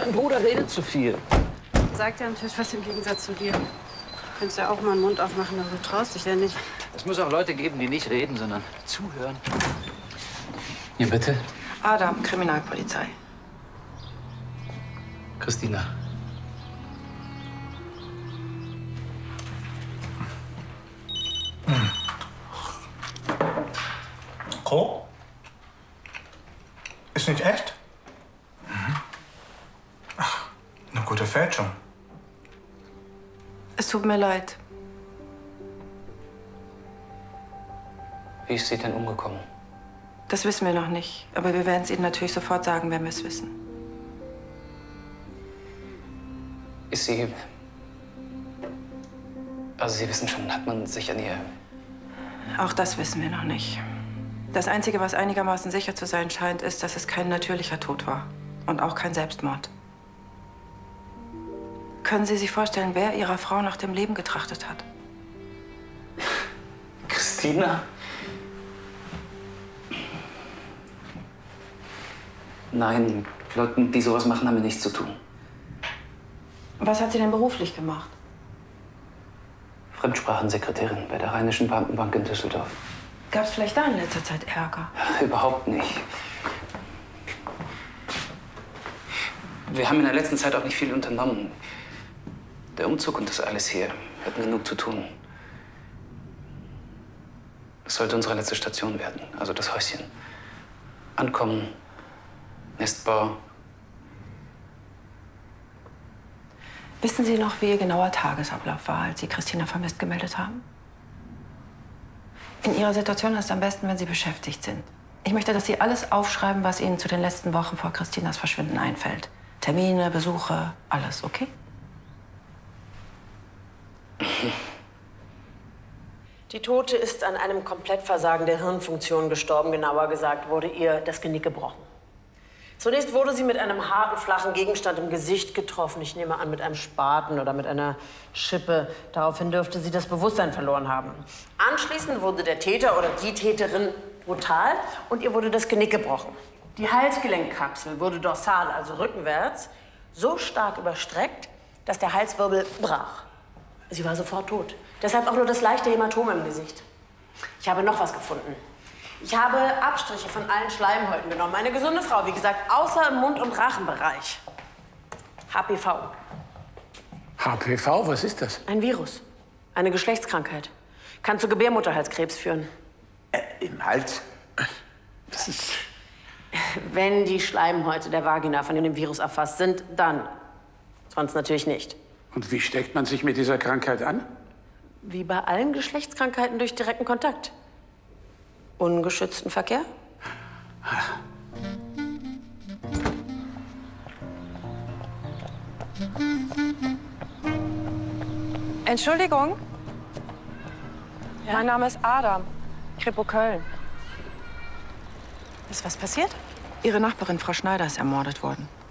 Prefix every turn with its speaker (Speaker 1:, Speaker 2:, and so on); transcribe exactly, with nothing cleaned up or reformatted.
Speaker 1: Dein Bruder redet zu viel.
Speaker 2: Sagt ja natürlich was im Gegensatz zu dir. Du könntest ja auch mal den Mund aufmachen, aber du traust dich ja nicht.
Speaker 1: Es muss auch Leute geben, die nicht reden, sondern zuhören. Hier, bitte.
Speaker 3: Adam, Kriminalpolizei.
Speaker 1: Christina.
Speaker 4: Co? Ist nicht echt? Mhm. Ach, eine gute Fälschung.
Speaker 3: Es tut mir leid.
Speaker 1: Wie ist sie denn umgekommen?
Speaker 3: Das wissen wir noch nicht. Aber wir werden es Ihnen natürlich sofort sagen, wenn wir es wissen.
Speaker 1: Ist sie... Also Sie wissen schon, hat man sich an ihr...
Speaker 3: Auch das wissen wir noch nicht. Das Einzige, was einigermaßen sicher zu sein scheint, ist, dass es kein natürlicher Tod war. Und auch kein Selbstmord. Können Sie sich vorstellen, wer Ihrer Frau nach dem Leben getrachtet hat?
Speaker 1: Christina? Nein, Leuten, die sowas machen, haben wir nichts zu tun.
Speaker 3: Was hat sie denn beruflich gemacht?
Speaker 1: Fremdsprachensekretärin bei der Rheinischen Beamtenbank in Düsseldorf.
Speaker 3: Gab es vielleicht da in letzter Zeit Ärger?
Speaker 1: Ach, überhaupt nicht. Wir haben in der letzten Zeit auch nicht viel unternommen. Der Umzug und das alles hier hatten genug zu tun. Es sollte unsere letzte Station werden, also das Häuschen. Ankommen, Nestbau.
Speaker 3: Wissen Sie noch, wie Ihr genauer Tagesablauf war, als Sie Christina vermisst gemeldet haben? In Ihrer Situation ist es am besten, wenn Sie beschäftigt sind. Ich möchte, dass Sie alles aufschreiben, was Ihnen zu den letzten Wochen vor Christinas Verschwinden einfällt. Termine, Besuche, alles, okay?
Speaker 5: Die Tote ist an einem Komplettversagen der Hirnfunktion gestorben. Genauer gesagt wurde ihr das Genick gebrochen. Zunächst wurde sie mit einem harten, flachen Gegenstand im Gesicht getroffen. Ich nehme an, mit einem Spaten oder mit einer Schippe. Daraufhin dürfte sie das Bewusstsein verloren haben. Anschließend wurde der Täter oder die Täterin brutal und ihr wurde das Genick gebrochen. Die Halsgelenkkapsel wurde dorsal, also rückenwärts, so stark überstreckt, dass der Halswirbel brach. Sie war sofort tot. Deshalb auch nur das leichte Hämatom im Gesicht. Ich habe noch was gefunden. Ich habe Abstriche von allen Schleimhäuten genommen. Eine gesunde Frau, wie gesagt, außer im Mund- und Rachenbereich. H P V.
Speaker 6: H P V, was ist das?
Speaker 5: Ein Virus. Eine Geschlechtskrankheit. Kann zu Gebärmutterhalskrebs führen.
Speaker 6: Äh, Im Hals? Das ist...
Speaker 5: Wenn die Schleimhäute der Vagina von dem Virus erfasst sind, dann. Sonst natürlich nicht.
Speaker 6: Und wie steckt man sich mit dieser Krankheit an?
Speaker 5: Wie bei allen Geschlechtskrankheiten durch direkten Kontakt. Ungeschützten Verkehr?
Speaker 3: Entschuldigung. Ja? Mein Name ist Adam. Kripo Köln.
Speaker 5: Ist was passiert?
Speaker 3: Ihre Nachbarin, Frau Schneider, ist ermordet worden.